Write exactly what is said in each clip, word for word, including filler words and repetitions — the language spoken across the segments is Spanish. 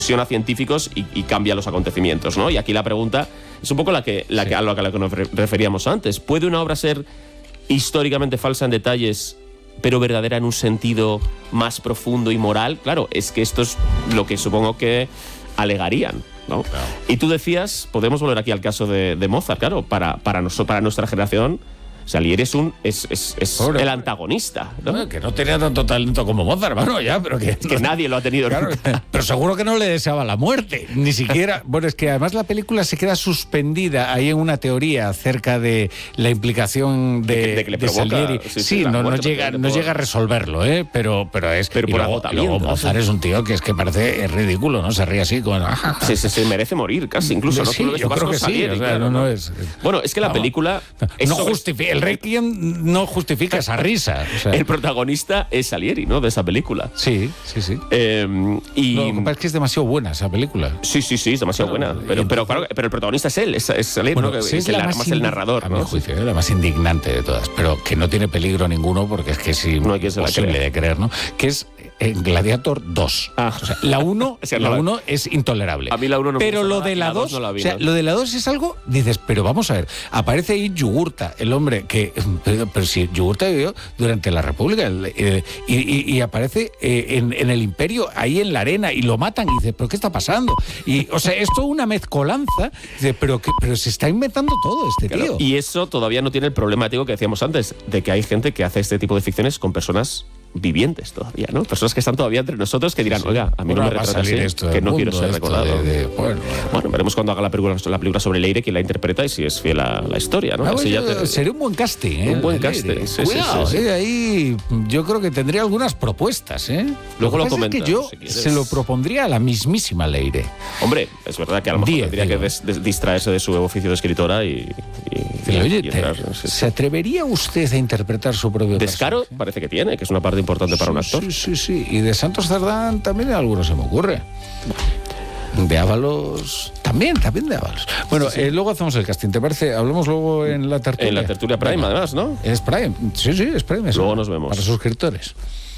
a científicos y, y cambia los acontecimientos, ¿no? Y aquí la pregunta es un poco la que, la que, sí. a lo que, a lo que nos referíamos antes. ¿Puede una obra ser históricamente falsa en detalles, pero verdadera en un sentido más profundo y moral? Claro, es que esto es lo que supongo que alegarían, ¿no? Claro. Y tú decías, podemos volver aquí al caso de, de Mozart, claro, para, para, nos, para nuestra generación, Salieri es un es, es, es Pobre, el antagonista, ¿no? Bueno, que no tenía tanto talento como Mozart, bueno, ya, pero que... que nadie lo ha tenido. Claro, pero seguro que no le deseaba la muerte, ni siquiera... Bueno, es que además la película se queda suspendida ahí en una teoría acerca de la implicación de, de, de, que le de provoca, Salieri. Sí, sí, sí no, no, llega, no por... llega a resolverlo, ¿eh? Pero, pero es... Pero y por luego, luego Mozart es un tío que es que parece es ridículo, ¿no? Se ríe así con... Sí, sí, sí, merece morir casi, incluso. Sí, ¿no? yo creo que Salieri, sí, o sea, claro, no, no ¿no? es... Bueno, es que la Vamos, película... No justifica... El Requiem no justifica esa risa. O sea. El protagonista es Salieri, ¿no? De esa película. Sí, sí, sí. Eh, y... No, lo que pasa es que es demasiado buena esa película. Sí, sí, sí, es demasiado Claro, buena. Pero, pero, claro, pero el protagonista es él, es, es Salieri, bueno, ¿no? Que sí, es, es el, la más más el narrador, a ¿no? mi juicio, es la más indignante de todas, pero que no tiene peligro ninguno porque es que es imposible de creer, ¿no? Que es en Gladiator dos. Ah. O sea, la uno, o sea, la no uno es intolerable. A mí la uno no me Pero gusta lo nada, de la, la dos, no la vi, o sea, ¿no? lo de la dos es algo, dices, pero vamos a ver, aparece ahí Yugurta, el hombre que, pero, pero si Yugurta vivió durante la República, eh, y, y, y aparece eh, en, en el Imperio, ahí en la arena, y lo matan, y dices, pero ¿qué está pasando? Y, o sea, es toda una mezcolanza, dice, pero, que, pero se está inventando todo este claro, tío. Y eso todavía no tiene el problemático que decíamos antes, de que hay gente que hace este tipo de ficciones con personas vivientes todavía, ¿no? Personas que están todavía entre nosotros que dirán, sí, sí. oiga, a mí bueno, no me retrata así, que no quiero ser recordado. De, de, bueno, bueno, veremos cuando haga la película, la película sobre Leire, quién la interpreta y si es fiel a la historia, ¿no? Ah, así bueno, ya te... Sería un buen casting, ¿eh? Un buen casting, sí, Cuidado, sí, sí, sí. Eh, ahí yo creo que tendría algunas propuestas, ¿eh? Luego lo, lo comentas. Es que yo si se lo propondría a la mismísima Leire. Hombre, es verdad que a lo mejor Diez, tendría digo. que des, des, distraerse de su oficio de escritora y... y, y oye, y entrar, te, sí, sí. ¿se atrevería usted a interpretar su propio Descaro personaje? parece que tiene, que es una parte importante para sí, un actor. Sí, sí, sí. Y de Santos Cerdán también algunos se me ocurre. De Ábalos también, también de Ábalos. Bueno, sí, sí. Eh, luego hacemos el casting, ¿te parece? Hablamos luego en la tertulia. En la tertulia Prime, Venga. Además, ¿no? Es Prime, sí, sí, es Prime. Luego nos vemos. Para suscriptores.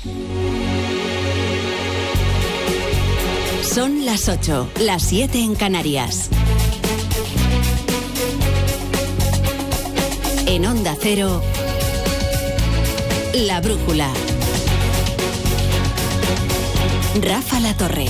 Son las ocho, las siete en Canarias. En Onda Cero, La Brújula. Rafa La Torre.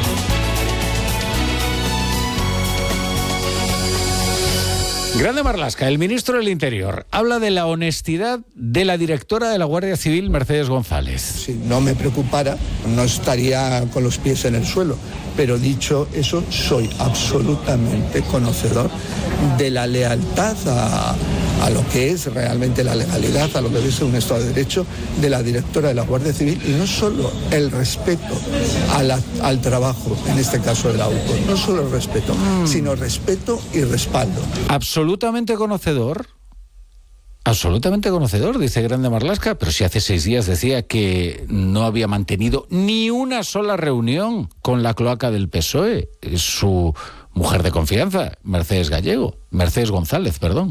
Grande Marlaska, el ministro del Interior, habla de la honestidad de la directora de la Guardia Civil, Mercedes González. Si no me preocupara, no estaría con los pies en el suelo. Pero dicho eso, soy absolutamente conocedor de la lealtad a, a lo que es realmente la legalidad, a lo que es un Estado de Derecho de la directora de la Guardia Civil, y no solo el respeto a la, al trabajo, en este caso de la U C O, no solo el respeto, mm. sino respeto y respaldo. Absolutamente conocedor. Absolutamente conocedor, dice Grande Marlaska, pero si hace seis días decía que no había mantenido ni una sola reunión con la cloaca del P S O E, su mujer de confianza, Mercedes Gallego, Mercedes González, perdón.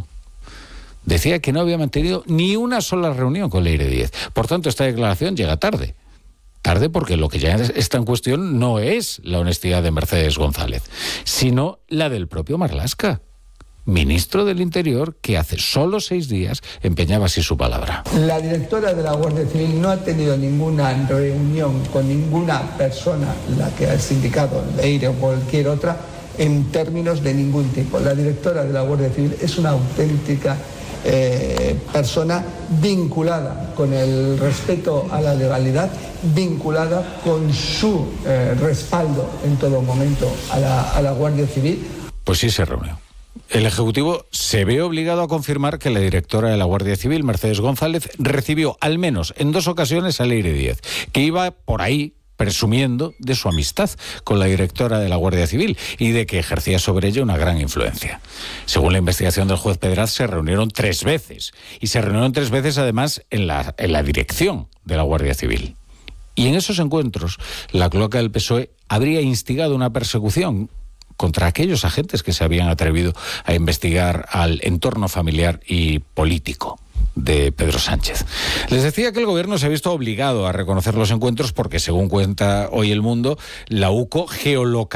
Decía que no había mantenido ni una sola reunión con Leire Díez. Por tanto, esta declaración llega tarde. Tarde porque lo que ya está en cuestión no es la honestidad de Mercedes González, sino la del propio Marlaska, ministro del Interior, que hace solo seis días empeñaba así su palabra. La directora de la Guardia Civil no ha tenido ninguna reunión con ninguna persona, la que has indicado, Leire o cualquier otra, en términos de ningún tipo. La directora de la Guardia Civil es una auténtica eh, persona vinculada con el respeto a la legalidad, vinculada con su eh, respaldo en todo momento a la, a la Guardia Civil. Pues sí se reunió. El Ejecutivo se ve obligado a confirmar que la directora de la Guardia Civil, Mercedes González, recibió al menos en dos ocasiones a Leire Díez, que iba por ahí presumiendo de su amistad con la directora de la Guardia Civil y de que ejercía sobre ella una gran influencia. Según la investigación del juez Pedraz, se reunieron tres veces, y se reunieron tres veces además en la, en la dirección de la Guardia Civil. Y en esos encuentros, la cloaca del P S O E habría instigado una persecución contra aquellos agentes que se habían atrevido a investigar al entorno familiar y político de Pedro Sánchez. Les decía que el gobierno se ha visto obligado a reconocer los encuentros porque, según cuenta hoy El Mundo, la UCO geolocalizó